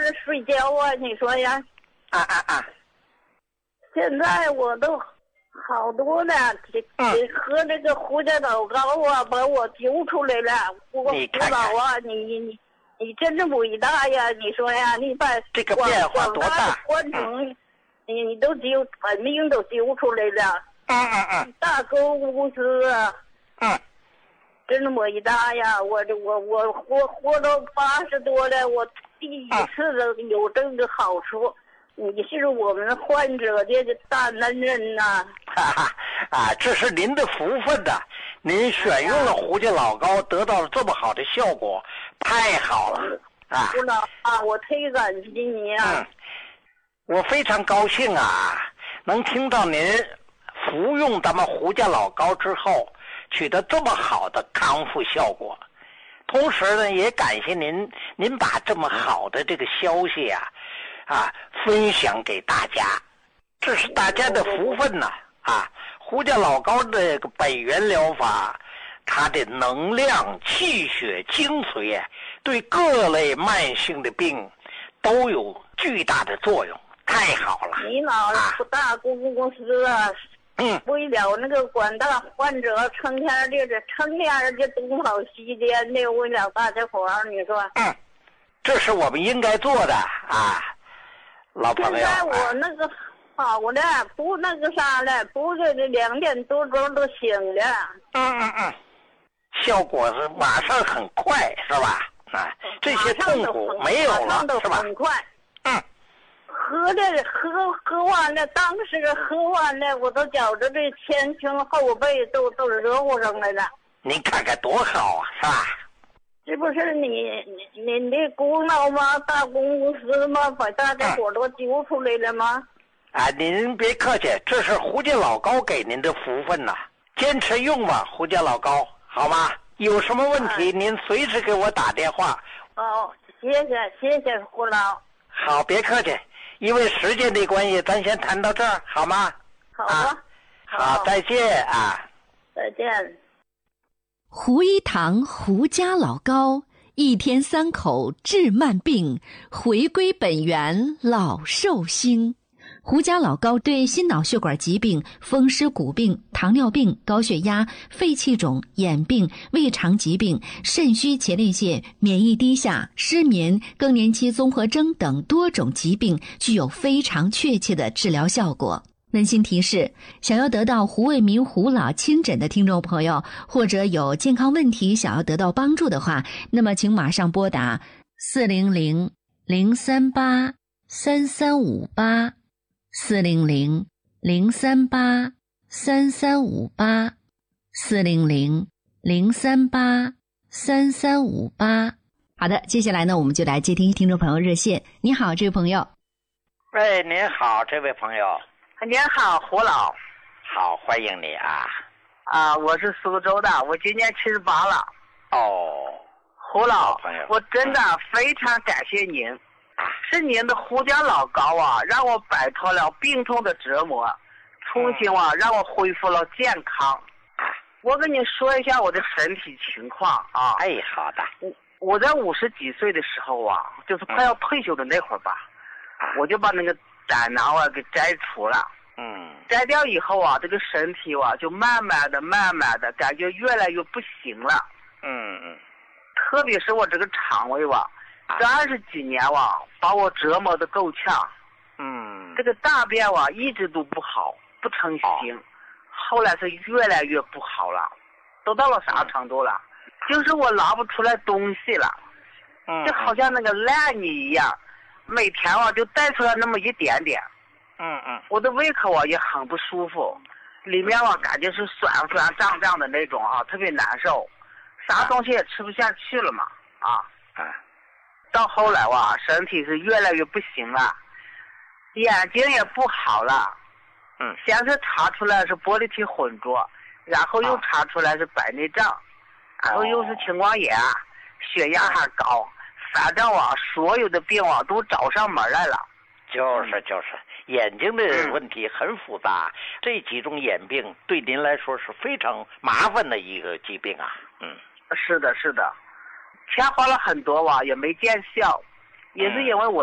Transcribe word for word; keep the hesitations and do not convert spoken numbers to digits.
着睡觉啊？你说呀？ 啊啊啊！ 现在我都好多了， 嗯， 喝这个胡椒老膏啊，把我揪出来了。我你看看老啊，你你你真是伟大呀！你说呀，你把这个变化多大？ 观众，嗯、你你都揪，把命都揪出来了。 嗯嗯嗯， 大公司啊， 嗯， 真是伟大呀！我这我我活活到八十多了，我第一次的有这个好处。你是我们患者的大恩人呐！ 哈哈啊，这是您的福分呐！您选用了胡椒老膏，得到了这么好的效果，太好了啊！ 胡老啊，我忒感谢你啊！ 嗯，我非常高兴啊，能听到您服用咱们胡椒老膏之后取得这么好的康复效果。同时呢，也感谢您，您把这么好的这个消息啊。啊，分享给大家，这是大家的福分呐！啊，胡椒老膏的这个本源疗法，它的能量、气血、精髓啊，对各类慢性的病都有巨大的作用，太好了！ 你老大公司啊， 嗯， 为了那个广大患者，成天的这成天的东跑西颠的，为了大家伙儿，你说？ 嗯，这是我们应该做的啊。老朋友， 现在我那个好了，不那个啥了，不是两点多钟都醒了。 嗯嗯嗯，效果是马上很快，是吧？啊，这些痛苦没有了，是吧？ 很快。 嗯。 喝的喝喝完了，当时喝完了，我都觉着这前胸后背都都热乎上来了。 您看看多好啊，是吧？ 这不是你你你的功劳吗？大公司吗？把大家伙都揪出来了吗？ 啊，您别客气，这是胡椒老膏给您的福分呐、啊。坚持用吧，胡椒老膏，好吗？有什么问题、啊、您随时给我打电话。 哦，谢谢谢谢胡老。 好，别客气，因为时间的关系，咱先谈到这儿，好吗？ 好啊。 啊好，再见啊。 再见。 胡一堂胡家老膏，一天三口治慢病，回归本源老寿星。胡家老膏对心脑血管疾病、风湿骨病、糖尿病、高血压、肺气肿、眼病、胃肠疾病、肾虚前列腺、免疫低下、失眠、更年期综合征等多种疾病具有非常确切的治疗效果。温馨提示，想要得到胡卫民胡老亲诊的听众朋友，或者有健康问题想要得到帮助的话，那么请马上拨打四零零零三八三三五八四零零零三八三三五八四零零零三八三三五八。好的，接下来呢，我们就来接听听众朋友热线。你好，这位朋友。 喂，您好，这位朋友。 您好，胡老。 好，欢迎你啊。 啊，我是苏州的，我今年七十八了。 哦， 胡老，我真的非常感谢您， 啊、 是您的胡椒老膏啊，让我摆脱了病痛的折磨，重新啊，嗯、让我恢复了健康。 啊， 我跟你说一下我的身体情况啊。 哎，好的。 我我在五十几岁的时候啊，就是快要退休的那会儿吧， 嗯、 我就把那个胆囊啊给摘除了。 嗯， 摘掉以后啊，这个身体啊就慢慢的、慢慢的感觉越来越不行了。 嗯嗯， 特别是我这个肠胃吧，这二十几年吧，把我折磨的够呛。 嗯， 这个大便啊一直都不好，不成形，后来是越来越不好了，都到了啥程度了？就是我拿不出来东西了， 嗯， 就好像那个烂泥一样，每天啊就带出来那么一点点。 嗯嗯， 我的胃口啊也很不舒服，里面啊感觉是酸酸胀胀的那种啊，特别难受，啥东西也吃不下去了嘛啊。 啊， 到后来哇，身体是越来越不行了，眼睛也不好了。 嗯， 先是查出来是玻璃体混浊，然后又查出来是白内障，啊、然后又是青光眼，血压还高，反正啊所有的病啊都找上门来了。 就是就是，眼睛的问题很复杂，嗯、这几种眼病对您来说是非常麻烦的一个疾病啊。嗯， 是的，是的，钱花了很多哇，也没见效，也是因为我。